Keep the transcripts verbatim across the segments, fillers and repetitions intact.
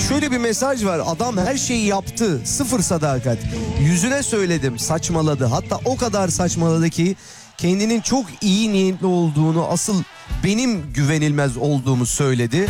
şöyle bir mesaj var. Adam her şeyi yaptı. Sıfır sadakat. Yüzüne söyledim. Saçmaladı. Hatta o kadar saçmaladı ki kendinin çok iyi niyetli olduğunu, asıl benim güvenilmez olduğumu söyledi.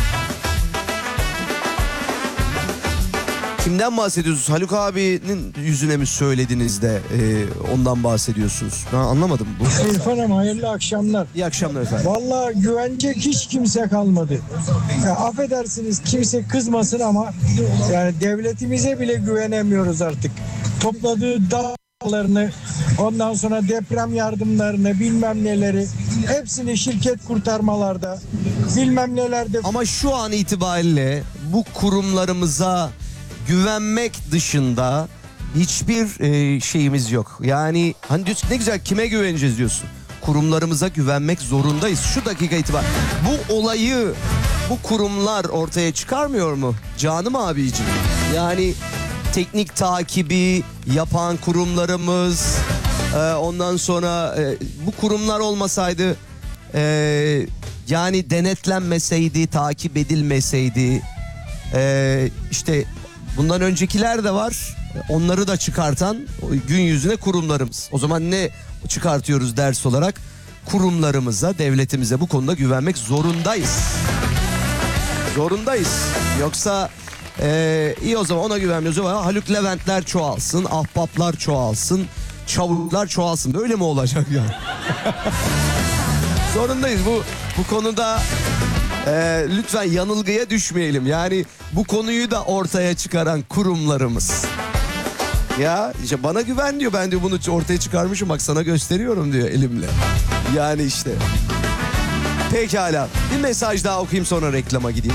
Kimden bahsediyorsunuz? Haluk abinin yüzüne mi söylediniz de e, ondan bahsediyorsunuz? Ben anlamadım. Bu. İrfan'ım hayırlı akşamlar. İyi akşamlar efendim. Vallahi güvenecek hiç kimse kalmadı. Ya, affedersiniz kimse kızmasın ama yani devletimize bile güvenemiyoruz artık. Topladığı dağlarını, ondan sonra deprem yardımlarını, bilmem neleri, hepsini şirket kurtarmalarda, bilmem nelerde. Ama şu an itibariyle bu kurumlarımıza güvenmek dışında hiçbir e, şeyimiz yok. Yani hani diyorsun ne güzel, kime güveneceğiz diyorsun. Kurumlarımıza güvenmek zorundayız. Şu dakika itibariyle bu olayı bu kurumlar ortaya çıkarmıyor mu? Canım abiciğim. Yani teknik takibi yapan kurumlarımız, e, ondan sonra e, bu kurumlar olmasaydı, e, yani denetlenmeseydi, takip edilmeseydi, e, işte bundan öncekiler de var. Onları da çıkartan gün yüzüne kurumlarımız. O zaman ne çıkartıyoruz ders olarak? Kurumlarımıza, devletimize bu konuda güvenmek zorundayız. Zorundayız. Yoksa e, iyi o zaman ona güvenmiyoruz. Ama Haluk Leventler çoğalsın, ahbaplar çoğalsın, çavuklar çoğalsın. Böyle mi olacak yani? Zorundayız. Bu bu konuda e, lütfen yanılgıya düşmeyelim. Yani bu konuyu da ortaya çıkaran kurumlarımız. Ya işte bana güven diyor, ben diyor bunu ortaya çıkarmışım, bak sana gösteriyorum diyor elimle. Yani işte. Pekala, bir mesaj daha okuyayım sonra reklama gideyim.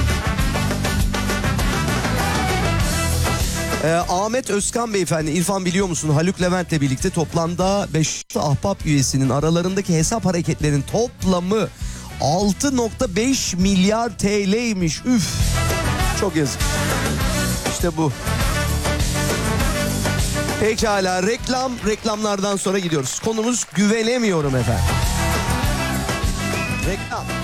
Ee, Ahmet Özkan beyefendi, İrfan biliyor musun Haluk Levent'le birlikte toplamda beş ahbap üyesinin aralarındaki hesap hareketlerinin toplamı altı nokta beş milyar T L'ymiş. Üf, çok yazık. İşte bu. Pekala, reklam, reklamlardan sonra gidiyoruz. Konumuz güvenemiyorum efendim. Reklam.